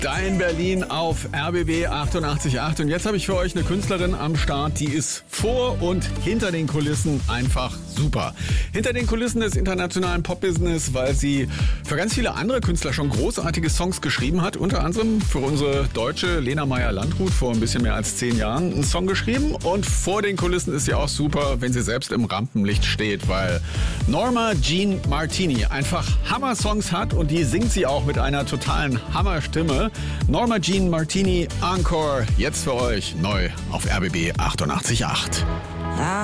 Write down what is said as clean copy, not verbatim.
Dein Berlin auf RBB 88.8. Und jetzt habe ich für euch eine Künstlerin am Start, die ist vor und hinter den Kulissen einfach super. Hinter den Kulissen des internationalen Pop-Business, weil sie für ganz viele andere Künstler schon großartige Songs geschrieben hat. Unter anderem für unsere deutsche Lena Meyer-Landrut vor ein bisschen mehr als 10 Jahren einen Song geschrieben. Und vor den Kulissen ist sie auch super, wenn sie selbst im Rampenlicht steht, weil Norma Jean Martini einfach Hammer-Songs hat und die singt sie auch mit einer totalen Hammer-Stimme. Norma Jean Martini Encore, jetzt für euch neu auf RBB 88.8.